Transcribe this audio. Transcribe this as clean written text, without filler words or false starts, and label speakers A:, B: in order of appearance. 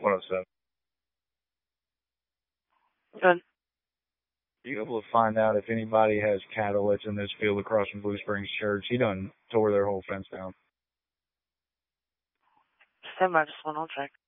A: 107.
B: Good.
A: Are you able to find out if anybody has cattle that's in this field across from Blue Springs Church? He done tore their whole fence down.
B: Stand by just one, I'll check.